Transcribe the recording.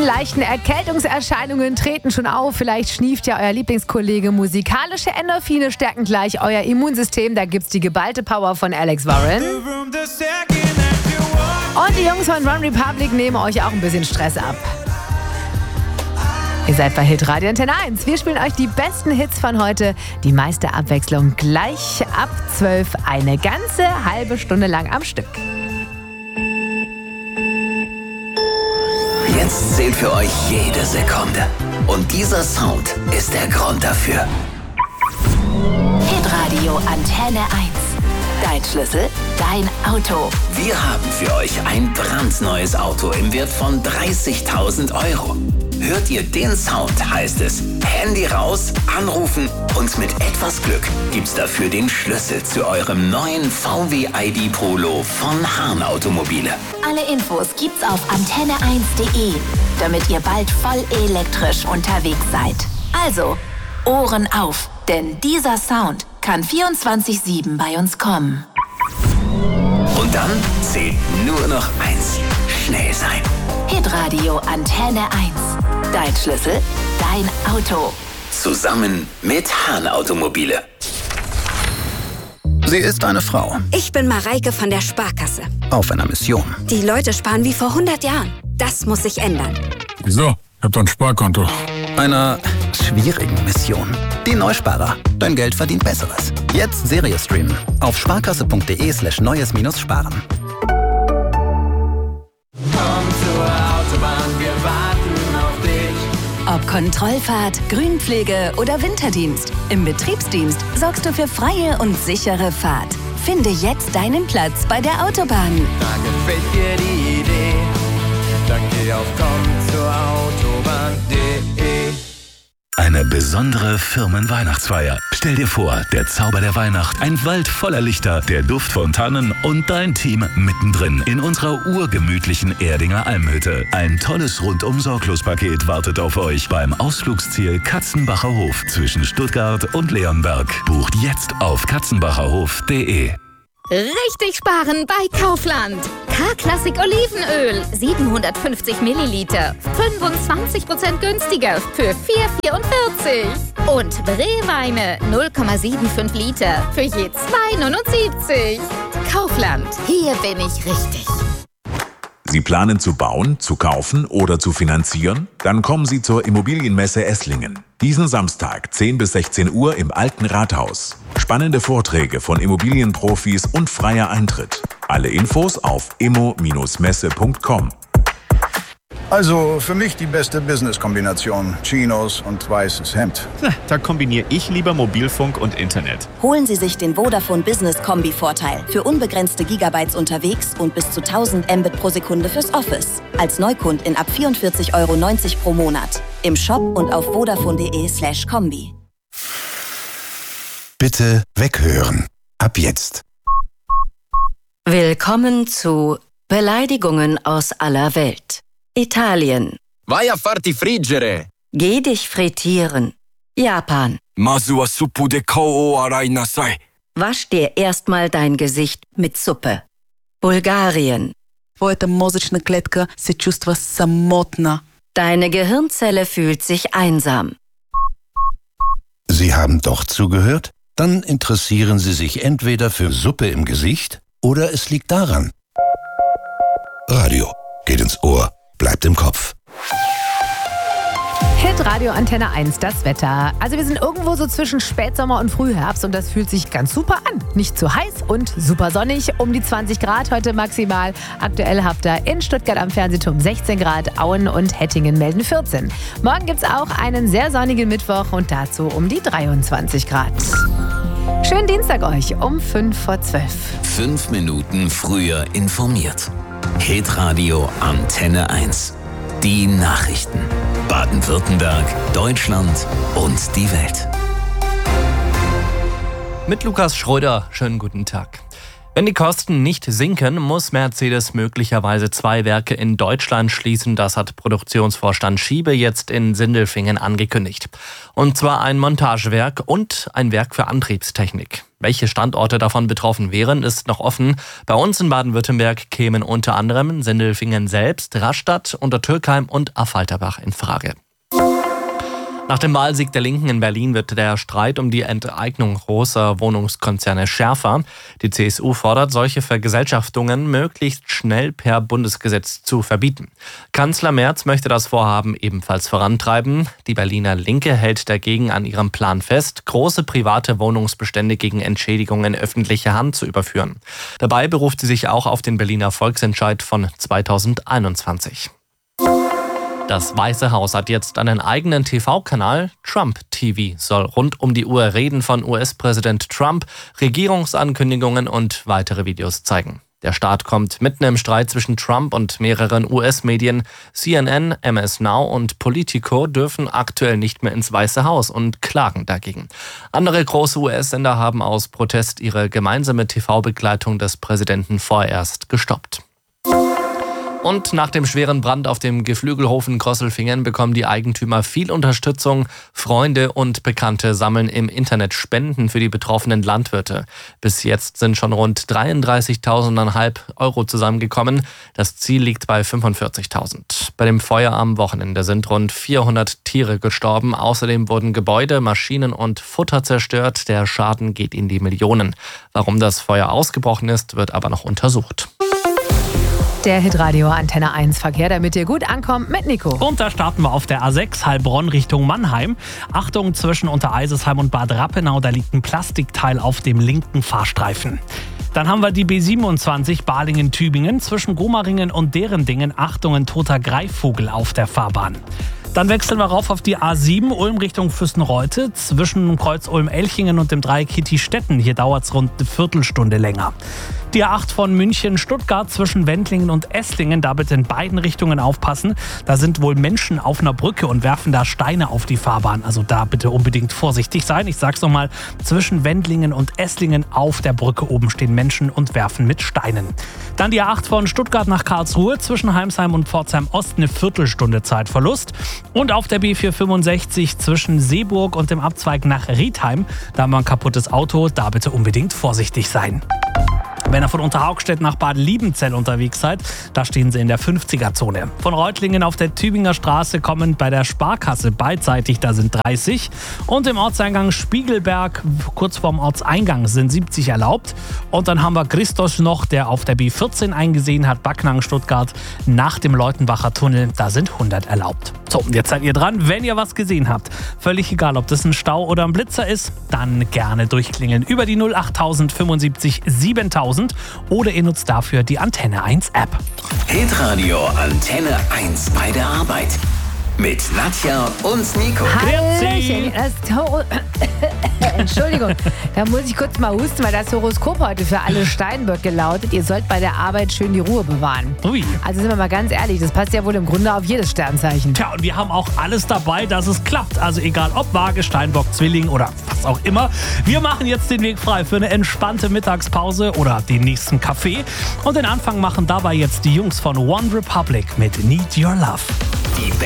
leichten Erkältungserscheinungen treten schon auf. Vielleicht schnieft ja euer Lieblingskollege. Musikalische Endorphine stärken gleich euer Immunsystem. Da gibt's die geballte Power von Alex Warren. Und die Jungs von One Republic nehmen euch auch ein bisschen Stress ab. Ihr seid bei Hitradio Antenne 1. Wir spielen euch die besten Hits von heute. Die meiste Abwechslung gleich ab 12. Eine ganze halbe Stunde lang am Stück. Jetzt zählt für euch jede Sekunde. Und dieser Sound ist der Grund dafür. Hitradio Antenne 1. Dein Schlüssel, dein Auto. Wir haben für euch ein brandneues Auto im Wert von 30.000 €. Hört ihr den Sound, heißt es Handy raus, anrufen und mit etwas Glück gibt's dafür den Schlüssel zu eurem neuen VW ID Polo von Hahn Automobile. Alle Infos gibt's auf antenne1.de, damit ihr bald voll elektrisch unterwegs seid. Also, Ohren auf, denn dieser Sound kann 24/7 bei uns kommen. Und dann zählt nur noch eins: schnell sein. Hitradio Antenne 1. Dein Schlüssel, dein Auto. Zusammen mit Hahn Automobile. Sie ist eine Frau. Ich bin Mareike von der Sparkasse. Auf einer Mission. Die Leute sparen wie vor 100 Jahren. Das muss sich ändern. Wieso? Ich hab doch ein Sparkonto. Einer schwierigen Mission. Die Neusparer. Dein Geld verdient Besseres. Jetzt Serie streamen. Auf sparkasse.de/neues-sparen. Ob Kontrollfahrt, Grünpflege oder Winterdienst, im Betriebsdienst sorgst du für freie und sichere Fahrt. Finde jetzt deinen Platz bei der Autobahn. Da gefällt dir die Idee, dann geh auf komm-zur-autobahn.de. Eine besondere Firmenweihnachtsfeier. Stell dir vor, der Zauber der Weihnacht, ein Wald voller Lichter, der Duft von Tannen und dein Team mittendrin in unserer urgemütlichen Erdinger Almhütte. Ein tolles Rundum-Sorglos-Paket wartet auf euch beim Ausflugsziel Katzenbacher Hof zwischen Stuttgart und Leonberg. Bucht jetzt auf katzenbacherhof.de. Richtig sparen bei Kaufland. K-Klassik Olivenöl, 750 Milliliter, 25% günstiger für 4,44. Und Bree-Weine, 0,75 Liter für je 2,79. Kaufland, hier bin ich richtig. Sie planen zu bauen, zu kaufen oder zu finanzieren? Dann kommen Sie zur Immobilienmesse Esslingen. Diesen Samstag, 10 bis 16 Uhr im Alten Rathaus. Spannende Vorträge von Immobilienprofis und freier Eintritt. Alle Infos auf immo-messe.com. Also für mich die beste Business-Kombination. Chinos und weißes Hemd. Da kombiniere ich lieber Mobilfunk und Internet. Holen Sie sich den Vodafone Business Kombi-Vorteil für unbegrenzte Gigabytes unterwegs und bis zu 1000 Mbit pro Sekunde fürs Office. Als Neukundin ab 44,90 € pro Monat. Im Shop und auf vodafone.de/kombi. Bitte weghören. Ab jetzt. Willkommen zu Beleidigungen aus aller Welt. Italien. Vai a farti friggere. Geh dich frittieren. Japan. Masu wa suppu de kao o arai nasai. Wasch dir erstmal dein Gesicht mit Suppe. Bulgarien. Твоята мозъчна клетка се чувства самотна. Deine Gehirnzelle fühlt sich einsam. Sie haben doch zugehört? Dann interessieren Sie sich entweder für Suppe im Gesicht oder es liegt daran. Radio geht ins Ohr, bleibt im Kopf. Hitradio Antenne 1, das Wetter. Also wir sind irgendwo so zwischen Spätsommer und Frühherbst und das fühlt sich ganz super an. Nicht zu heiß und super sonnig, um die 20 Grad heute maximal. Aktuell habt ihr in Stuttgart am Fernsehturm 16 Grad, Auen und Hettingen melden 14. Morgen gibt's auch einen sehr sonnigen Mittwoch und dazu um die 23 Grad. Schönen Dienstag euch um 11:55. 5 Minuten früher informiert. Hitradio Antenne 1. Die Nachrichten. Baden-Württemberg, Deutschland und die Welt. Mit Lukas Schröder, schönen guten Tag. Wenn die Kosten nicht sinken, muss Mercedes möglicherweise 2 Werke in Deutschland schließen. Das hat Produktionsvorstand Schiebe jetzt in Sindelfingen angekündigt. Und zwar ein Montagewerk und ein Werk für Antriebstechnik. Welche Standorte davon betroffen wären, ist noch offen. Bei uns in Baden-Württemberg kämen unter anderem Sindelfingen selbst, Rastatt, Untertürkheim und Affalterbach in Frage. Nach dem Wahlsieg der Linken in Berlin wird der Streit um die Enteignung großer Wohnungskonzerne schärfer. Die CSU fordert, solche Vergesellschaftungen möglichst schnell per Bundesgesetz zu verbieten. Kanzler Merz möchte das Vorhaben ebenfalls vorantreiben. Die Berliner Linke hält dagegen an ihrem Plan fest, große private Wohnungsbestände gegen Entschädigungen in öffentliche Hand zu überführen. Dabei beruft sie sich auch auf den Berliner Volksentscheid von 2021. Das Weiße Haus hat jetzt einen eigenen TV-Kanal. Trump TV soll rund um die Uhr Reden von US-Präsident Trump, Regierungsankündigungen und weitere Videos zeigen. Der Start kommt mitten im Streit zwischen Trump und mehreren US-Medien. CNN, MS Now und Politico dürfen aktuell nicht mehr ins Weiße Haus und klagen dagegen. Andere große US-Sender haben aus Protest ihre gemeinsame TV-Begleitung des Präsidenten vorerst gestoppt. Und nach dem schweren Brand auf dem Geflügelhof in Krosselfingen bekommen die Eigentümer viel Unterstützung. Freunde und Bekannte sammeln im Internet Spenden für die betroffenen Landwirte. Bis jetzt sind schon rund 33.500 € zusammengekommen. Das Ziel liegt bei 45.000. Bei dem Feuer am Wochenende sind rund 400 Tiere gestorben. Außerdem wurden Gebäude, Maschinen und Futter zerstört. Der Schaden geht in die Millionen. Warum das Feuer ausgebrochen ist, wird aber noch untersucht. Der Hitradio Antenne 1 Verkehr, damit ihr gut ankommt mit Nico. Und da starten wir auf der A6 Heilbronn Richtung Mannheim. Achtung, zwischen Untereisesheim und Bad Rappenau, da liegt ein Plastikteil auf dem linken Fahrstreifen. Dann haben wir die B27 Balingen-Tübingen zwischen Gomaringen und Derendingen. Achtung, ein toter Greifvogel auf der Fahrbahn. Dann wechseln wir rauf auf die A7 Ulm Richtung Füssenreute zwischen Kreuz Ulm-Elchingen und dem Dreieck Hitti-Stetten. Hier dauert es rund eine Viertelstunde länger. Die A8 von München-Stuttgart zwischen Wendlingen und Esslingen, da bitte in beiden Richtungen aufpassen. Da sind wohl Menschen auf einer Brücke und werfen da Steine auf die Fahrbahn. Also da bitte unbedingt vorsichtig sein. Ich sag's nochmal, zwischen Wendlingen und Esslingen auf der Brücke oben stehen Menschen und werfen mit Steinen. Dann die A8 von Stuttgart nach Karlsruhe zwischen Heimsheim und Pforzheim Ost, eine Viertelstunde Zeitverlust. Und auf der B465 zwischen Seeburg und dem Abzweig nach Riedheim, da haben wir ein kaputtes Auto, da bitte unbedingt vorsichtig sein. Wenn ihr von Unterhaugstedt nach Bad Liebenzell unterwegs seid, da stehen sie in der 50er-Zone. Von Reutlingen auf der Tübinger Straße kommen bei der Sparkasse beidseitig, da sind 30. Und im Ortseingang Spiegelberg, kurz vorm Ortseingang, sind 70 erlaubt. Und dann haben wir Christos noch, der auf der B14 eingesehen hat, Backnang, Stuttgart, nach dem Leutenbacher Tunnel, da sind 100 erlaubt. So, jetzt seid ihr dran. Wenn ihr was gesehen habt, völlig egal, ob das ein Stau oder ein Blitzer ist, dann gerne durchklingeln über die 08000 75 7000 oder ihr nutzt dafür die Antenne 1 App. Hitradio Antenne 1 bei der Arbeit. Mit Nadja und Nico. Hallöchen. Entschuldigung, da muss ich kurz mal husten, weil das Horoskop heute für alle Steinböcke lautet, ihr sollt bei der Arbeit schön die Ruhe bewahren. Ui. Also sind wir mal ganz ehrlich, das passt ja wohl im Grunde auf jedes Sternzeichen. Tja, und wir haben auch alles dabei, dass es klappt. Also egal ob Waage, Steinbock, Zwilling oder was auch immer. Wir machen jetzt den Weg frei für eine entspannte Mittagspause oder den nächsten Kaffee. Und den Anfang machen dabei jetzt die Jungs von One Republic mit Need Your Love. Die